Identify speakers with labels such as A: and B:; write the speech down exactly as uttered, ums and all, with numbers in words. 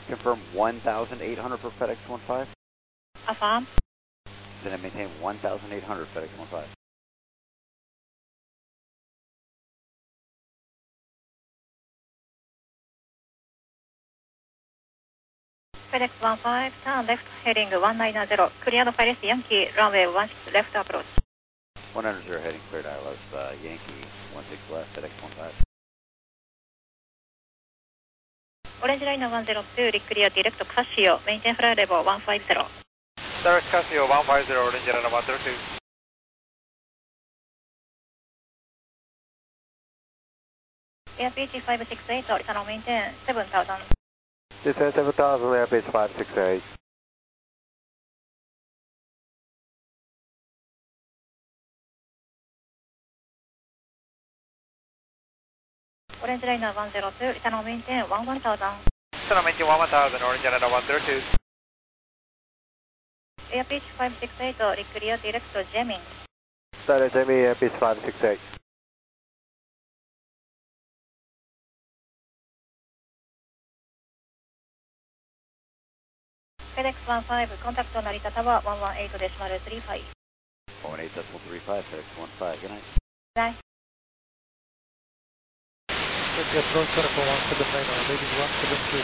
A: Confirm one thousand eight hundred for FedEx one five.
B: Affirm.
A: Then I maintain one thousand eight hundred FedEx one five.
B: FedEx one five, turn left heading one nine zero, cleared Paris Yankee, runway one six left approach.
A: one hundred heading cleared I L S, uh, Yankee one six left, FedEx one five.
B: Orange Liner one zero two, clear direct Casio, maintain fly level one five zero.
C: Direct Casio one five zero, Orange Liner one zero two.
B: Airbridge five six eight, return maintain seven thousand.
D: Descend seven thousand, Airbridge five six eight.
B: Orange Liner one zero two, return maintain one one thousand.
C: Return maintain one one thousand, Orange Liner one zero two.
B: Airbridge five six eight, clear direct jamming.
D: Direct jamming, Airbridge five six eight.
B: FedEx one five, contact Narita Tower one one eight decimal three five.
A: one eight decimal three five, FedEx one five, good night.
B: Night.
C: Approach one seven nine, leading one seven two.